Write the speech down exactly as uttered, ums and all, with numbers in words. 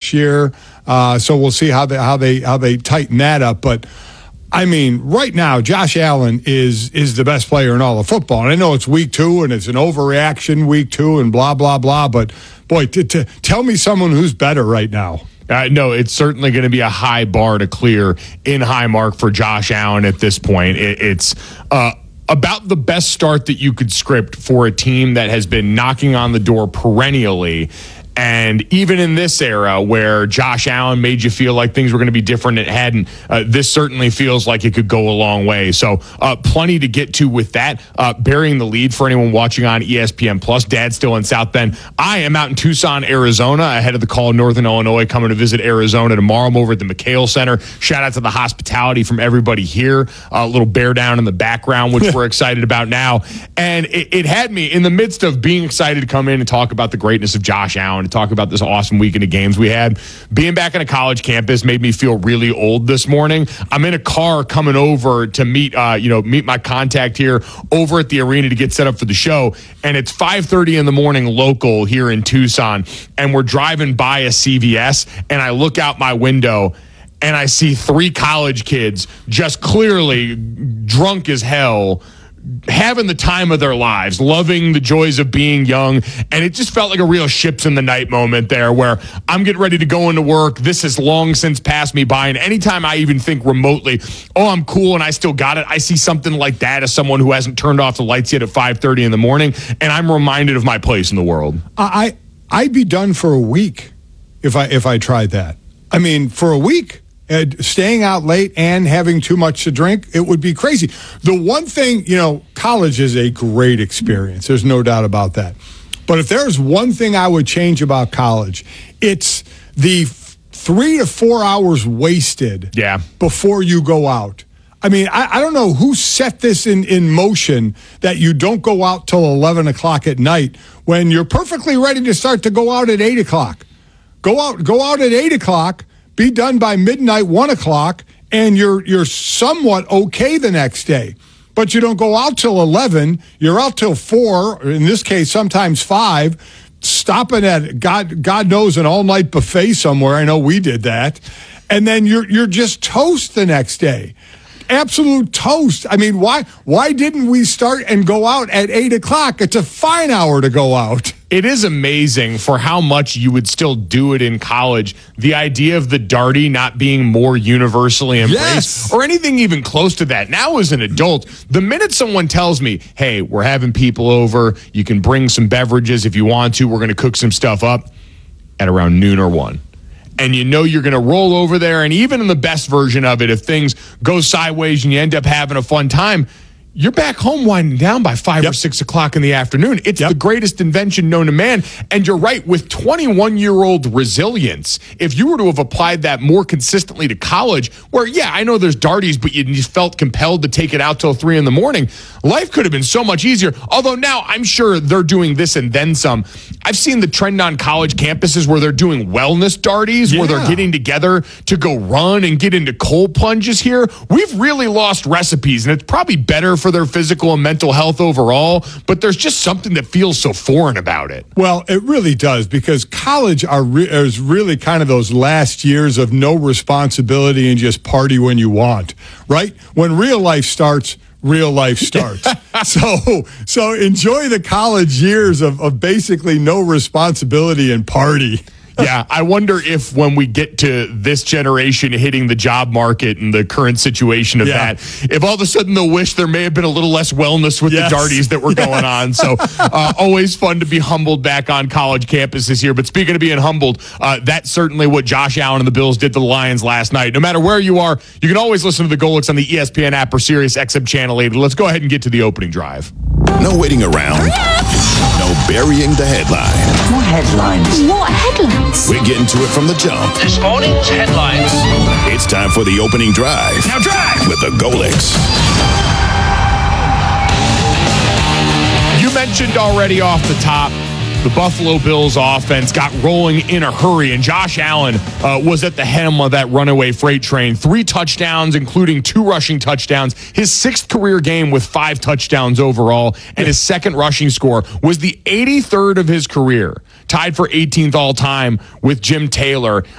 this year. Uh, so we'll see how they how they how they tighten that up. But I mean, right now, Josh Allen is is the best player in all of football. And I know it's week two and it's an overreaction week two and blah blah blah. But boy, to, to tell me someone who's better right now. Uh, no, it's certainly going to be a high bar to clear in Highmark for Josh Allen at this point. It, it's uh, about the best start that you could script for a team that has been knocking on the door perennially. And even in this era where Josh Allen made you feel like things were going to be different, it hadn't. Uh, this certainly feels like it could go a long way. So uh, plenty to get to with that. Uh, burying the lead for anyone watching on E S P N Plus. Dad's still in South Bend. I am out in Tucson, Arizona, ahead of the call. Northern Illinois coming to visit Arizona tomorrow. I'm over at the McHale Center. Shout out to the hospitality from everybody here. A uh, little bear down in the background, which we're excited about now. And it, it had me in the midst of being excited to come in and talk about the greatness of Josh Allen, to talk about this awesome weekend of games we had. Being back on a college campus made me feel really old this morning. I'm in a car coming over to meet, uh, you know, meet my contact here over at the arena to get set up for the show. And it's five thirty in the morning local here in Tucson. And we're driving by a C V S and I look out my window and I see three college kids just clearly drunk as hell, having the time of their lives, loving the joys of being young. And it just felt like a real ships in the night moment there where I'm getting ready to go into work. This has long since passed me by. And anytime I even think remotely, oh, I'm cool and I still got it, I see something like that as someone who hasn't turned off the lights yet at five thirty in the morning. And I'm reminded of my place in the world. I, I'd be done for a week if I, if I tried that. I mean, for a week. Uh, staying out late and having too much to drink, it would be crazy. The one thing, you know, college is a great experience. There's no doubt about that. But if there's one thing I would change about college, it's the f- three to four hours wasted yeah. before you go out. I mean, I, I don't know who set this in, in motion that you don't go out till eleven o'clock at night when you're perfectly ready to start to go out at eight o'clock. Go out, go out at eight o'clock. Be done by midnight, one o'clock, and you're you're somewhat okay the next day. But you don't go out till eleven. You're out till four, or in this case, sometimes five, stopping at God God knows an all-night buffet somewhere. I know we did that. And then you're you're just toast the next day. Absolute toast. I mean, why why didn't we start and go out at eight o'clock? It's a fine hour to go out. It is amazing for how much you would still do it in college. The idea of the Darty not being more universally embraced yes. or anything even close to that. Now as an adult, the minute someone tells me, hey, we're having people over, you can bring some beverages if you want to, we're going to cook some stuff up at around noon or one. And you know you're going to roll over there, and even in the best version of it, if things go sideways and you end up having a fun time, you're back home winding down by five yep. or six o'clock in the afternoon. It's yep. the greatest invention known to man. And you're right, with twenty-one-year-old resilience, if you were to have applied that more consistently to college, where, yeah, I know there's darties, but you just felt compelled to take it out till three in the morning, life could have been so much easier. Although now I'm sure they're doing this and then some. I've seen the trend on college campuses where they're doing wellness darties, yeah. where they're getting together to go run and get into cold plunges here. We've really lost recipes, and it's probably better for their physical and mental health overall, but there's just something that feels so foreign about it. Well, it really does, because college are re- is really kind of those last years of no responsibility and just party when you want, right? When real life starts, real life starts. so so enjoy the college years of, of basically no responsibility and party. Yeah, I wonder if when we get to this generation hitting the job market and the current situation of yeah. that, if all of a sudden they'll wish there may have been a little less wellness with yes. the darties that were yes. going on. So uh, always fun to be humbled back on college campuses here. But speaking of being humbled, uh, that's certainly what Josh Allen and the Bills did to the Lions last night. No matter where you are, you can always listen to the Golix on the E S P N app or Sirius X M channel eight. Let's go ahead and get to the opening drive. No waiting around. No burying the headline. What headlines? What headlines? We're getting to it from the jump. This morning's headlines. It's time for the opening drive. Now drive! With the Golix. You mentioned already off the top, the Buffalo Bills offense got rolling in a hurry, and Josh Allen uh, was at the helm of that runaway freight train. Three touchdowns, including two rushing touchdowns. His sixth career game with five touchdowns overall, and his second rushing score was the eighty-third of his career, tied for eighteenth all-time with Jim Taylor.